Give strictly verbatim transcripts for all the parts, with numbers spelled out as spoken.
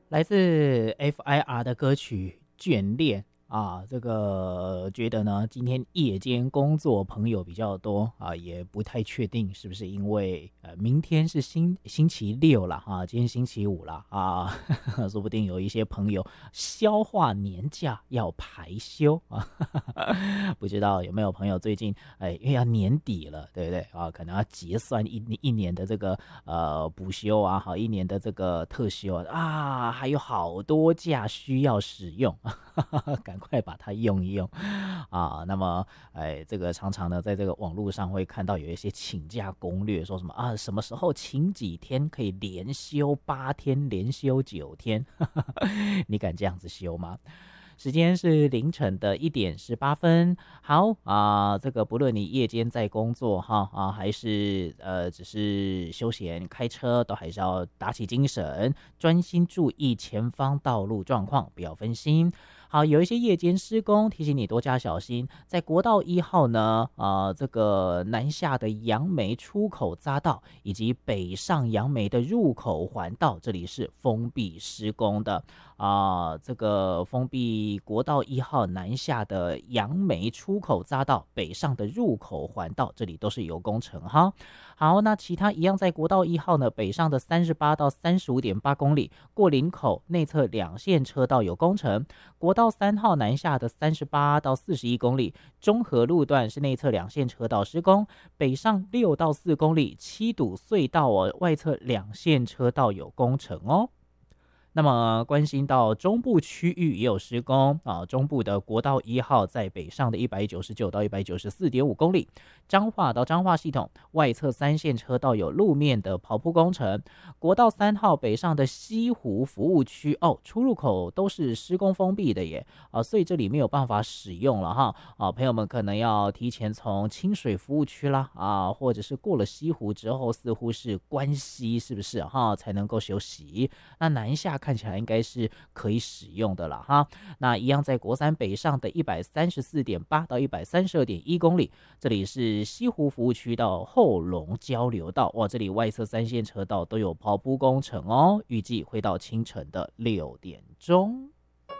来自 F I R 的歌曲眷恋啊，这个觉得呢，今天夜间工作朋友比较多啊，也不太确定是不是因为呃，明天是星星期六了啊，今天星期五了啊，呵呵，说不定有一些朋友消化年假要排休啊，不知道有没有朋友最近哎，因为要年底了，对不对啊？可能要结算一一年的这个呃补休啊，好一年的这个特休啊，还有好多假需要使用。赶快把它用一用啊！那么，哎，这个常常呢，在这个网络上会看到有一些请假攻略，说什么啊，什么时候请几天可以连休八天，连休九天？你敢这样子休吗？时间是凌晨的一点十八分。好啊、呃，这个不论你夜间在工作哈啊，还是呃只是休闲开车，都还是要打起精神，专心注意前方道路状况，不要分心。好，有一些夜间施工，提醒你多加小心。在国道一号呢，呃，这个南下的杨梅出口匝道以及北上杨梅的入口环道，这里是封闭施工的啊、呃。这个封闭国道一号南下的杨梅出口匝道、北上的入口环道，这里都是有工程哈。好，那其他一样在国道一号呢，北上的三十八到三十五点八公里，过林口内侧两线车道有工程。国道三号南下的三十八到四十一公里，中和路段是内侧两线车道施工，北上六到四公里，七堵隧道哦，外侧两线车道有工程哦。那么关心到中部区域也有施工啊，中部的国道一号在北上的一百九十九到一百九十四点五公里，彰化到彰化系统外侧三线车道有路面的刨铺工程，国道三号北上的西湖服务区哦，出入口都是施工封闭的耶啊，所以这里没有办法使用了哈啊，朋友们可能要提前从清水服务区啦啊，或者是过了西湖之后，似乎是关西是不是哈才能够休息？那南下看起来应该是可以使用的了哈。那一样在国三北上的一百三十四点八到一百三十二点一公里，这里是西湖服务区到后龙交流道，哇，这里外侧三线车道都有刨铺工程哦，预计会到清晨的六点钟。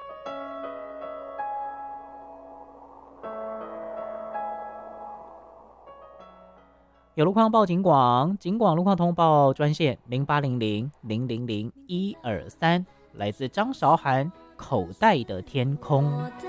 有路况报警广，警广路况通报专线零八零零零零零一二三，来自张韶涵《口袋的天空》。